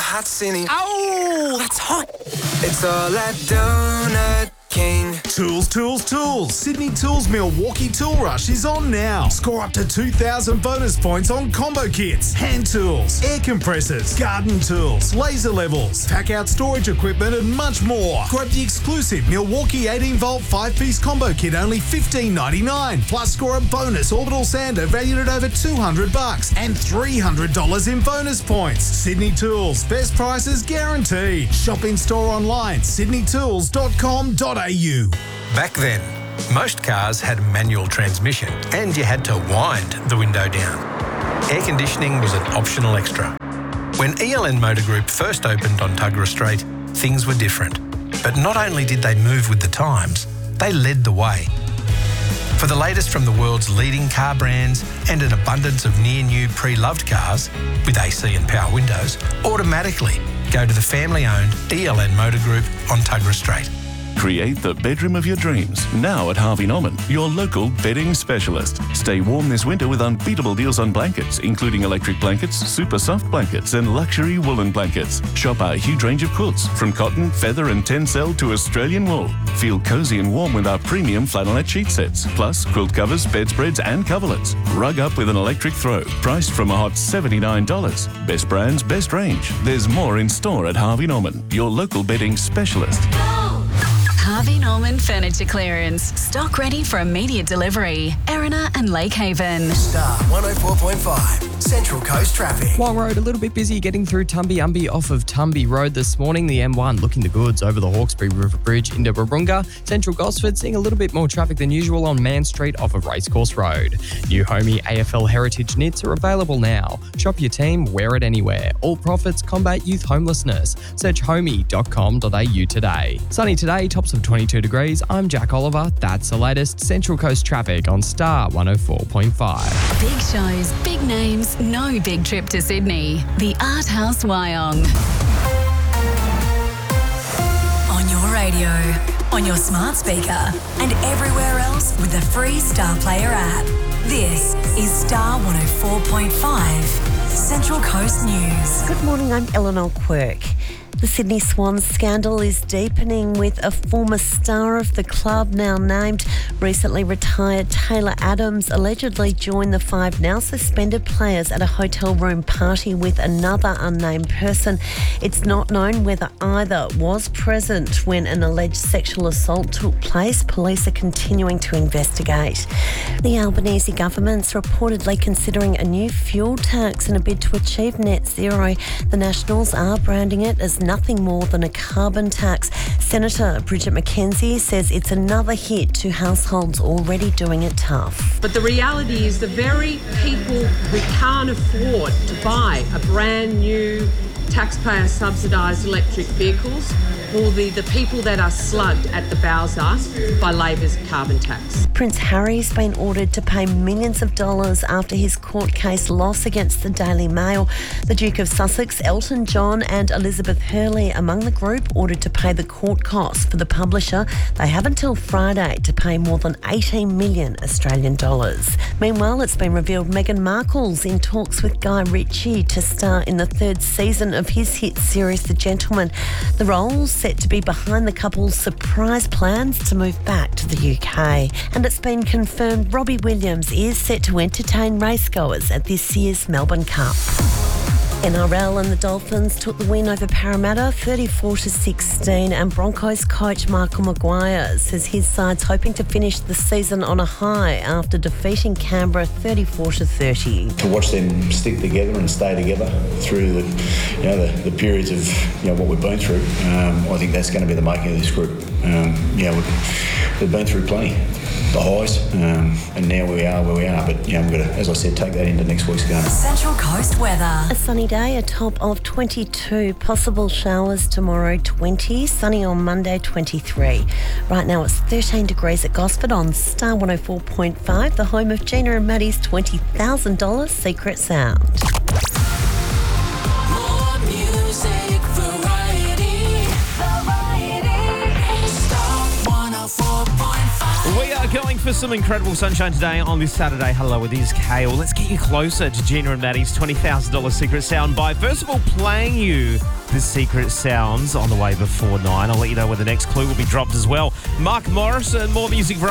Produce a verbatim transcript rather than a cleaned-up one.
hot Sydney. Oh, that's hot. It's all at Donut King. Tools, tools, tools. Sydney Tools Milwaukee Tool Rush is on now. Score up to two thousand bonus points on combo kits, hand tools, air compressors, garden tools, laser levels, pack out storage equipment and much more. Grab the exclusive Milwaukee eighteen volt five piece combo kit, only fifteen ninety-nine. Plus score a bonus orbital sander valued at over two hundred bucks and three hundred dollars in bonus points. Sydney Tools, best prices guaranteed. Shop in store online, sydney tools dot com dot a u. Back then, most cars had a manual transmission and you had to wind the window down. Air conditioning was an optional extra. When E L N Motor Group first opened on Tuggerah Street, things were different. But not only did they move with the times, they led the way. For the latest from the world's leading car brands and an abundance of near-new pre-loved cars with A C and power windows, automatically go to the family-owned E L N Motor Group on Tuggerah Street. Create the bedroom of your dreams now at Harvey Norman, your local bedding specialist. Stay warm this winter with unbeatable deals on blankets, including electric blankets, super soft blankets, and luxury woolen blankets. Shop our huge range of quilts, from cotton, feather, and tencel to Australian wool. Feel cozy and warm with our premium flannelette sheet sets, plus quilt covers, bedspreads, and coverlets. Rug up with an electric throw, priced from a hot seventy-nine dollars. Best brands, best range. There's more in store at Harvey Norman, your local bedding specialist. Harvey Norman Furniture Clearance. Stock ready for immediate delivery. Erina and Lake Haven. Star one oh four point five. Central Coast traffic. Long Road a little bit busy getting through Tumby Umby off of Tumby Road this morning. The M one looking the goods over the Hawkesbury River Bridge into Warunga. Central Gosford seeing a little bit more traffic than usual on Man Street off of Racecourse Road. New Homey A F L Heritage knits are available now. Shop your team, wear it anywhere. All profits combat youth homelessness. Search homey dot com dot a u today. Sunny today, tops of twenty-two degrees. I'm Jack Oliver. That's the latest Central Coast traffic on Star one oh four point five. Big shows, big names, no big trip to Sydney. The Art House Wyong. On your radio, on your smart speaker, and everywhere else with the free Star Player app. This is Star one oh four point five, Central Coast News. Good morning, I'm Eleanor Quirk. The Sydney Swans scandal is deepening, with a former star of the club now named. Recently retired Taylor Adams allegedly joined the five now suspended players at a hotel room party with another unnamed person. It's not known whether either was present when an alleged sexual assault took place. Police are continuing to investigate. The Albanese government's reportedly considering a new fuel tax in a bid to achieve net zero. The Nationals are branding it as nothing more than a carbon tax. Senator Bridget McKenzie says it's another hit to households already doing it tough. But the reality is the very people who can't afford to buy a brand new taxpayer subsidised electric vehicles will be the people that are slugged at the bowser by Labor's carbon tax. Prince Harry's been ordered to pay millions of dollars after his court case loss against the Daily Mail. The Duke of Sussex, Elton John and Elizabeth Hurley among the group ordered to pay the court costs for the publisher. They have until Friday to pay more than eighteen million Australian dollars. Meanwhile, it's been revealed Meghan Markle's in talks with Guy Ritchie to star in the third season of his hit series The Gentleman. The role's set to be behind the couple's surprise plans to move back to the U K. And it's been confirmed Robbie Williams is set to entertain racegoers at this year's Melbourne Cup. N R L and the Dolphins took the win over Parramatta thirty-four to sixteen, and Broncos coach Michael Maguire says his side's hoping to finish the season on a high after defeating Canberra thirty-four to thirty. To watch them stick together and stay together through the, you know, the, the periods of, you know, what we've been through, um, I think that's going to be the making of this group. Um, yeah, we've, we've been through plenty. The highs, um, and now we are where we are. But, you know, we've got to, as I said, take that into next week's game. Central Coast weather. A sunny day, a top of twenty-two. Possible showers tomorrow, twenty. Sunny on Monday, twenty-three. Right now it's thirteen degrees at Gosford on Star one oh four point five, the home of Gina and Maddie's twenty thousand dollars Secret Sound. More music, variety, variety. Star one oh four point five. We are going for for some incredible sunshine today on this Saturday. Hello, it is Kale. Let's get you closer to Gina and Maddie's twenty thousand dollars secret sound by, first of all, playing you the secret sounds on the way before nine. I'll let you know when the next clue will be dropped as well. Mark Morrison, more music for